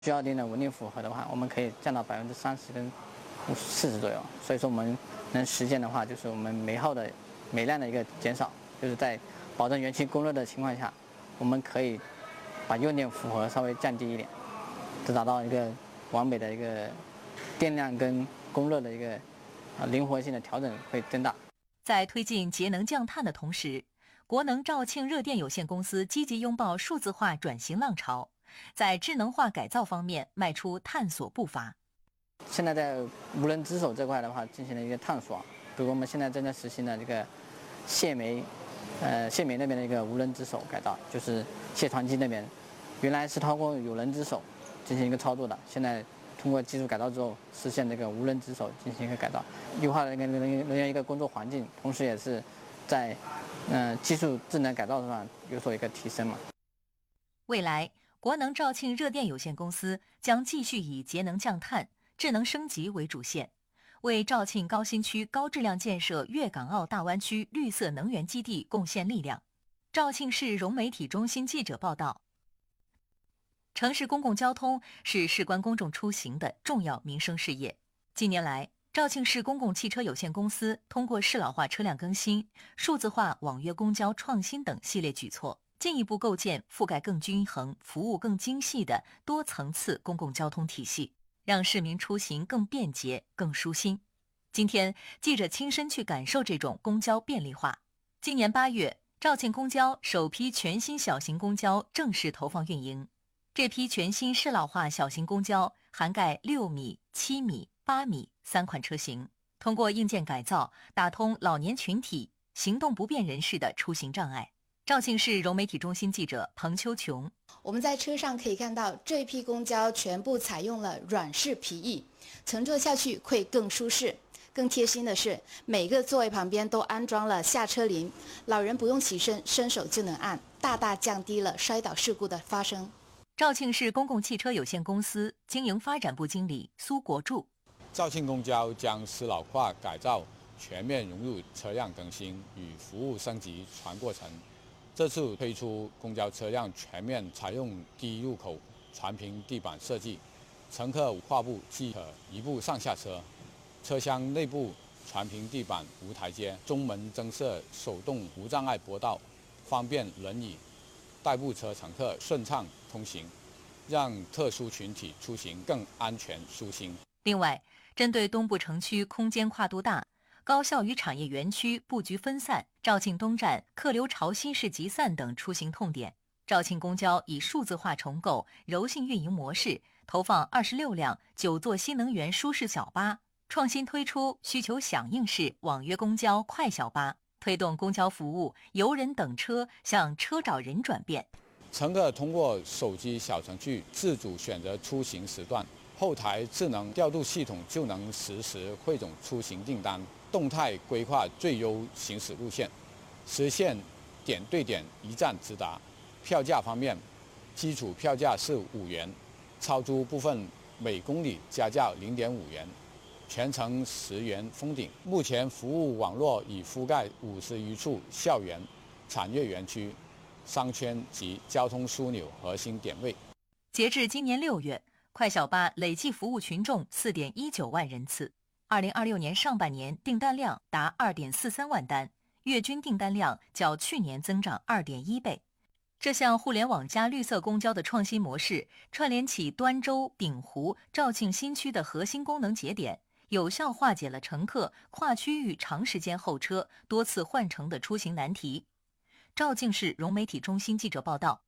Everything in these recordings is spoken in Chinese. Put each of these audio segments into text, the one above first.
需要定的文定符合的话，我们可以降到30%跟40%左右。所以说我们能实现的话，就是我们煤耗的煤量的一个减少，就是在保证原气供热的情况下，我们可以把用电负荷稍微降低一点，就达到一个完美的一个电量跟供热的一个灵活性的调整会增大。 在推进节能降碳的同时，国能肇庆热电有限公司积极拥抱数字化转型浪潮，在智能化改造方面迈出探索步伐。 现在在无人值守这块的话进行了一个探索，比如我们现在正在实行的这个卸煤那边的一个无人值守改造，就是卸团机那边，原来是通过有人值守进行一个操作的，现在通过技术改造之后实现这个无人值守进行一个改造，优化了人员一个工作环境，同时也是在技术智能改造上有所一个提升嘛。 未来，国能肇庆热电有限公司将继续以节能降碳、智能升级为主线，为肇庆高新区高质量建设粤港澳大湾区绿色能源基地贡献力量。肇庆市融媒体中心记者报道。城市公共交通是事关公众出行的重要民生事业。近年来，肇庆市公共汽车有限公司通过适老化车辆更新、数字化网约公交创新等系列举措，进一步构建覆盖更均衡、服务更精细的多层次公共交通体系，让市民出行更便捷、更舒心。今天，记者亲身去感受这种公交便利化。今年8月，肇庆公交首批全新小型公交正式投放运营。这批全新适老化小型公交涵盖6米、7米、8米3款车型，通过硬件改造，打通老年群体、行动不便人士的出行障碍。肇庆市融媒体中心记者彭秋琼。 我们在车上可以看到，这批公交全部采用了软式皮椅，乘坐下去会更舒适。更贴心的是，每个座位旁边都安装了下车铃，老人不用起身，伸手就能按，大大降低了摔倒事故的发生。 肇庆市公共汽车有限公司经营发展部经理苏国柱。 肇庆公交将适老化改造全面融入车辆更新与服务升级全过程。这次推出公交车辆全面采用低入口全平地板设计，乘客跨步即可移步上下车，车厢内部全平地板无台阶，中门增设手动无障碍坡道，方便轮椅、代步车乘客顺畅通行，让特殊群体出行更安全舒心。 另外，针对东部城区空间跨度大、高校与产业园区布局分散、肇庆东站客流潮汐式集散等出行痛点，肇庆公交以数字化重构、柔性运营模式，投放26辆9座新能源舒适小巴，创新推出需求响应式网约公交快小巴，推动公交服务由人等车向车找人转变。 乘客通过手机小程序自主选择出行时段，后台智能调度系统就能实时汇总出行订单，动态规划最优行驶路线，实现点对点一站直达。票价方面，基础票价是5元，超出部分每公里加价0.5元，全程10元封顶。目前服务网络已覆盖50余处校园、产业园区、商圈及交通枢纽核心点位。 截至今年6月，快小巴累计服务群众4.19万人次，2026年上半年订单量达2.43万单，月均订单量较去年增长2.1倍。这项互联网加绿色公交的创新模式，串联起端州、秉湖、肇庆新区的核心功能节点，有效化解了乘客跨区域长时间候车、多次换乘的出行难题。肇庆市融媒体中心记者报道。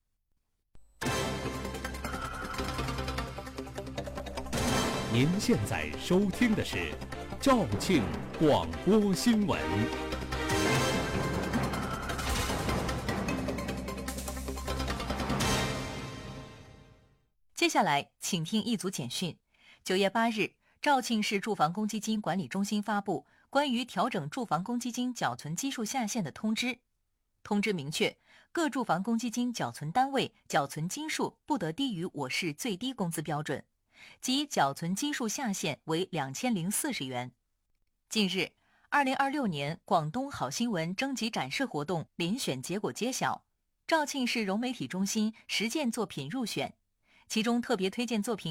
您现在收听的是肇庆广播新闻。 接下来，请听一组简讯。9月8日，肇庆市住房公积金管理中心发布关于调整住房公积金缴存基数下限的通知。通知明确，各住房公积金缴存单位缴存金数不得低于我市最低工资标准，即缴存基数下限为2040元。近日，2026年广东好新闻征集展示活动遴选结果揭晓，肇庆市融媒体中心实践作品入选， 其中特别推荐作品